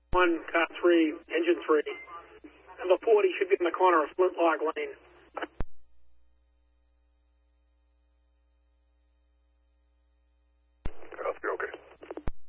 1, car 3, engine 3. Number 40 should be in the corner of Flintlock Lane.